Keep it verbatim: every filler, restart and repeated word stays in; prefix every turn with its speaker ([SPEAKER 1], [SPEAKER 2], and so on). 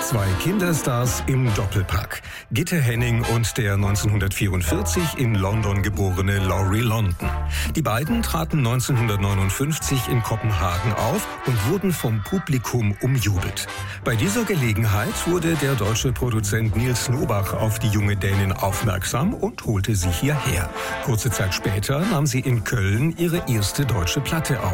[SPEAKER 1] Zwei Kinderstars im Doppelpack. Gitte Henning und der neunzehnhundertvierundvierzig in London geborene Laurie London. Die beiden traten neunzehnhundertneunundfünfzig in Kopenhagen auf und wurden vom Publikum umjubelt. Bei dieser Gelegenheit wurde der deutsche Produzent Nils Nobach auf die junge Dänin aufmerksam und holte sie hierher. Kurze Zeit später nahm sie in Köln ihre erste deutsche Platte auf.